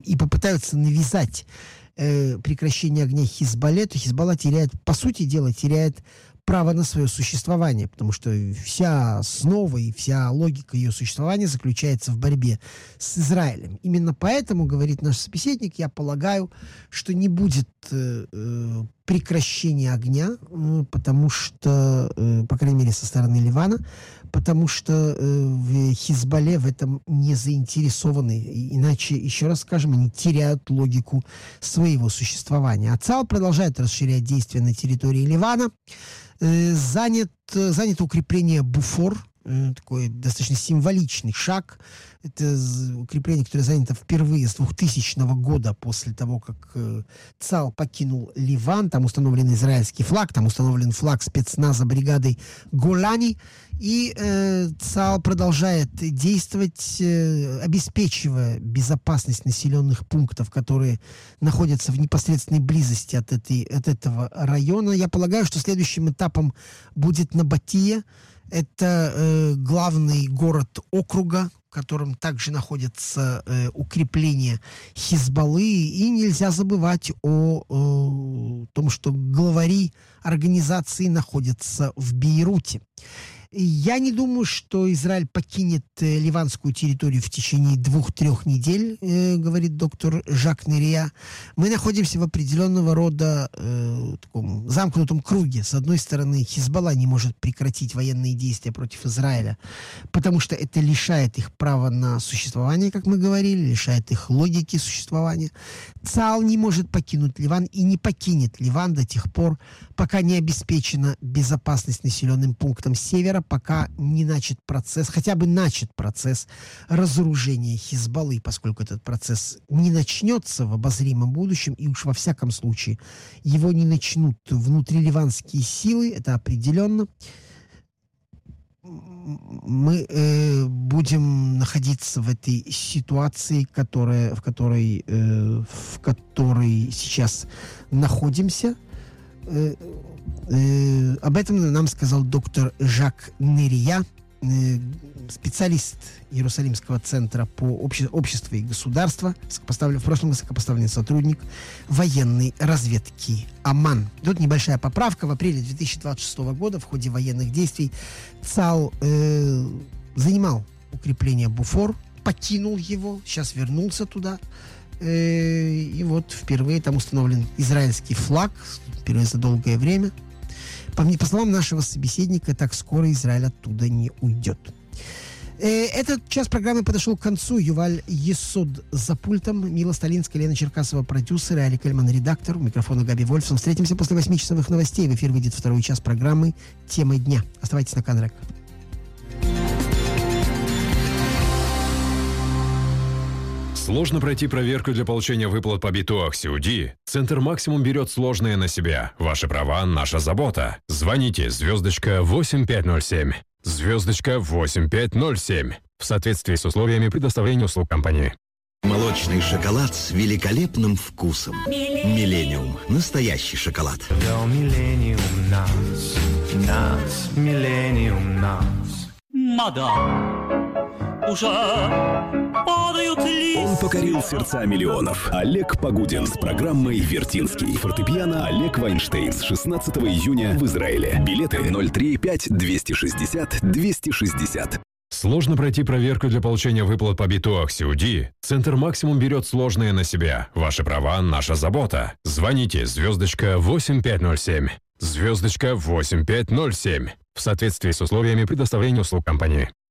и попытаются навязать прекращение огня Хизбалле, то Хизбалла теряет, по сути дела, теряет право на свое существование, потому что вся основа и вся логика ее существования заключается в борьбе с Израилем. Именно поэтому, говорит наш собеседник, я полагаю, что не будет прекращения огня, потому что, по крайней мере, со стороны Ливана, потому что в Хизбалле в этом не заинтересованы. Иначе, еще раз скажем, они теряют логику своего существования. А ЦАЛ продолжает расширять действия на территории Ливана. Занято укрепление Буфор, такой достаточно символичный шаг. Это укрепление, которое занято впервые с 2000 года после того, как ЦАЛ покинул Ливан. Там установлен израильский флаг, там установлен флаг спецназа бригады Голани. И ЦАЛ продолжает действовать, обеспечивая безопасность населенных пунктов, которые находятся в непосредственной близости от этого района. Я полагаю, что следующим этапом будет Набатия. Это главный город округа, в котором также находятся укрепления Хизбаллы. И нельзя забывать о том, что главари организации находятся в Бейруте. Я не думаю, что Израиль покинет ливанскую территорию в течение 2-3 недель, говорит доктор Жак Нерия. Мы находимся в определенного рода таком замкнутом круге. С одной стороны, Хизбалла не может прекратить военные действия против Израиля, потому что это лишает их права на существование, как мы говорили, лишает их логики существования. ЦАЛ не может покинуть Ливан и не покинет Ливан до тех пор, пока не обеспечена безопасность населенным пунктам севера, пока не начат процесс, хотя бы начат процесс разоружения Хизбаллы, поскольку этот процесс не начнется в обозримом будущем, и уж во всяком случае его не начнут внутриливанские силы, это определенно. Мы будем находиться в этой ситуации, в которой сейчас находимся. Об этом нам сказал доктор Жак Нерия, специалист Иерусалимского центра по обществу и государству, в прошлом высокопоставленный сотрудник военной разведки Аман. Тут небольшая поправка. В апреле 2026 года в ходе военных действий ЦАЛ занимал укрепление Буфор, покинул его, сейчас вернулся туда. И вот впервые там установлен израильский флаг, впервые за долгое время. По словам нашего собеседника, так скоро Израиль оттуда не уйдет. Этот час программы подошел к концу. Юваль Есод за пультом, Мила Сталинская, Лена Черкасова, продюсер, и Али Кельман, редактор. У микрофона Габи Вольфсон. Встретимся после 8-часовых новостей. В эфир выйдет второй час программы «Темы дня». Оставайтесь на Канрек. Сложно пройти проверку для получения выплат по Битуах Сиуди? Центр «Максимум» берет сложное на себя. Ваши права – наша забота. Звоните *8507. *8507. В соответствии с условиями предоставления услуг компании. Молочный шоколад с великолепным вкусом. Миллениум. Настоящий шоколад. Миллениум нас, Миллениум нас. Мадам, уже падают листья. Он покорил сердца миллионов. Олег Погудин с программой «Вертинский». Фортепиано Олег Вайнштейн с 16 июня в Израиле. Билеты 035-260-260. Сложно пройти проверку для получения выплат по Битуах Сиуди? Центр «Максимум» берет сложное на себя. Ваши права – наша забота. Звоните *8507. *8507. В соответствии с условиями предоставления услуг компании.